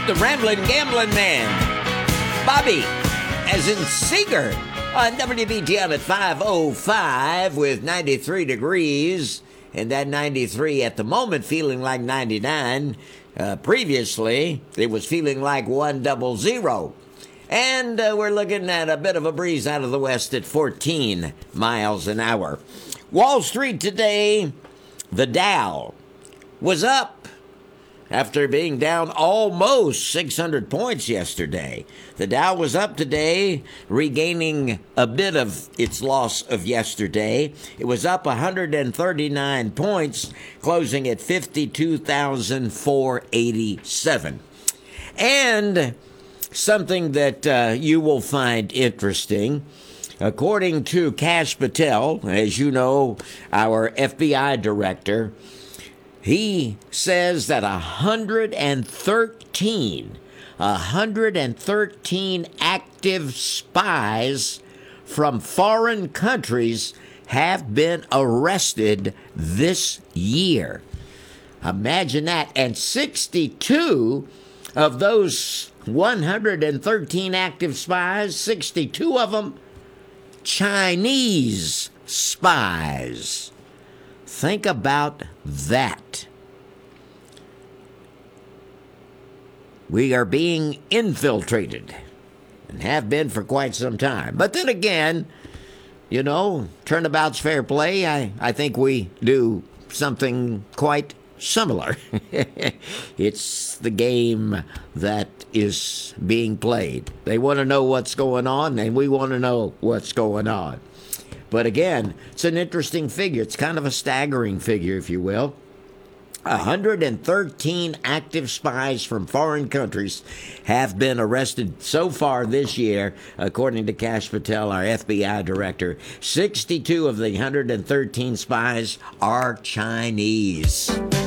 the Ramblin' Gamblin' Man, Bobby, as in Seeger, on WBTM at 5:05 with 93 degrees, and that 93 at the moment feeling like 99. Previously, it was feeling like 100. And we're looking at a bit of a breeze out of the west at 14 miles an hour. Wall Street today, the Dow was up after being down almost 600 points yesterday. The Dow was up today, regaining a bit of its loss of yesterday. It was up 139 points, closing at 52,487. And something that you will find interesting, according to Kash Patel, as you know, our FBI director, he says that 113 active spies from foreign countries have been arrested this year. Imagine that. And 62 of those 113 active spies, 62 of them Chinese spies. Think about that. We are being infiltrated and have been for quite some time. But then again, you know, turnabout's fair play. I think we do something quite similar. It's the game that is being played. They want to know what's going on, and we want to know what's going on. But again, it's an interesting figure. It's kind of a staggering figure, if you will. 113 active spies from foreign countries have been arrested so far this year, according to Kash Patel, our FBI director. 62 of the 113 spies are Chinese.